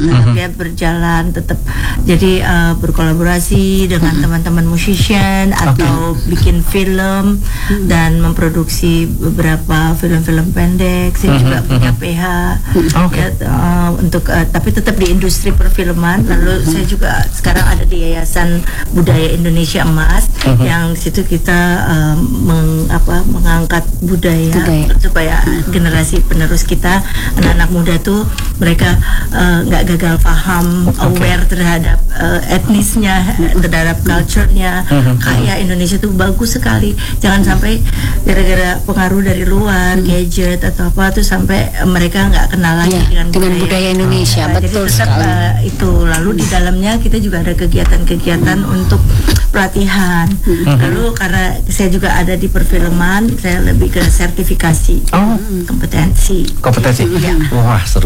dia berjalan tetap. Jadi berkolaborasi dengan teman-teman musician atau bikin film dan memproduksi beberapa film-film pendek. Saya juga punya PH untuk tapi tetap di industri perfilman. Lalu saya juga sekarang ada di Yayasan Budaya Indonesia Emas yang di situ kita mengangkat budaya supaya generasi penerus kita, anak-anak muda tuh mereka nggak gagal paham, aware terhadap etnisnya, terhadap culture-nya. Kayak Indonesia tuh bagus sekali. Jangan sampai gara-gara pengaruh dari luar, gadget atau apa tuh sampai mereka nggak kenal lagi dengan budaya Indonesia. Betul jadi tetap itu. Lalu di dalamnya kita juga ada kegiatan-kegiatan untuk pelatihan. Lalu karena saya juga ada di perfilman, saya lebih ke sertifikasi, kompetensi. Ya. Wah, seru.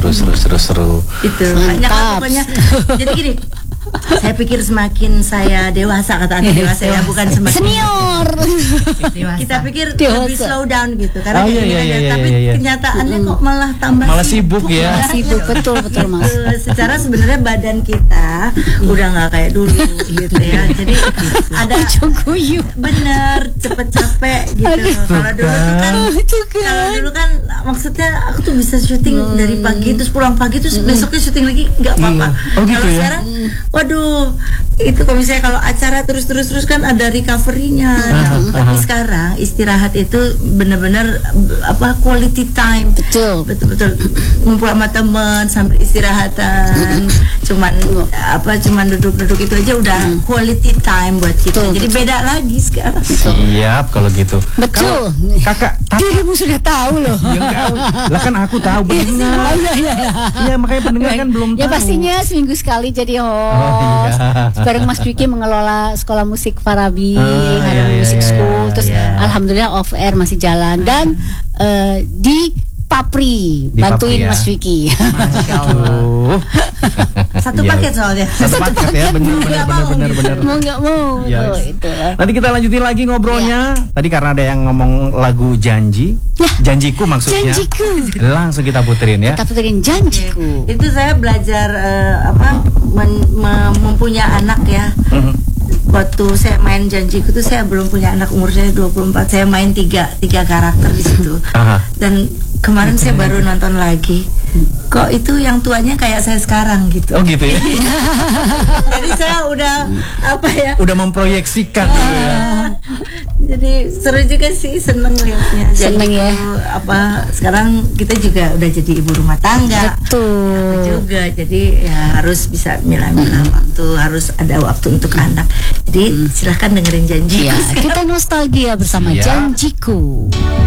Itu banyak pokoknya. Jadi gini, saya pikir semakin saya dewasa, kata anak dewasa ya, bukan semakin senior. Kita pikir lebih slow down gitu, karena tapi kenyataannya kok malah tambah sibuk ya. Sibuk, betul Mas. Secara sebenarnya badan kita udah nggak kayak dulu gitu ya. Jadi ada bener cepet capek gitu. Kalau dulu kan maksudnya aku tuh bisa syuting dari pagi terus pulang pagi terus besoknya syuting lagi nggak apa-apa. Kalau sekarang waduh, itu kalau misalnya kalau acara terus kan ada recovery-nya. Tapi sekarang istirahat itu benar-benar quality time. Betul. Ngumpul sama teman sambil istirahatan. Cuman duduk-duduk itu aja udah quality time buat kita. Jadi beda lagi sekarang. Siap kalau gitu. Betul. Kakak, dirimu sudah tahu loh. Lah kan aku tahu benar. Iya, makanya pendengar kan belum tahu. Ya pastinya seminggu sekali jadi bareng Mas Dwiki mengelola sekolah musik Farabi, ada musik school, terus alhamdulillah off air masih jalan dan di Papri bantuin Mas Dwiki. Masya Allah. Satu paket soalnya. Satu paket ya, benar. Mau nggak mau. Itu. Nanti kita lanjutin lagi ngobrolnya. Tadi karena ada yang ngomong lagu Janji, Janjiku maksudnya. Janjiku. Langsung kita puterin ya. Kita puterin Janjiku. Itu saya belajar mempunyai anak ya. Waktu saya main Janjiku tuh saya belum punya anak, umur saya 24. Saya main tiga karakter di situ. Dan kemarin saya baru nonton lagi. Kok itu yang tuanya kayak saya sekarang gitu. Oh gitu ya. Jadi saya udah udah memproyeksikan gitu ya. Jadi seru juga sih, seneng lihatnya. Seneng ya. Sekarang kita juga udah jadi ibu rumah tangga. Betul. Juga jadi ya harus bisa milah-milah waktu, harus ada waktu untuk anak. Jadi silahkan dengerin Janjiku. Kita nostalgia bersama Janjiku.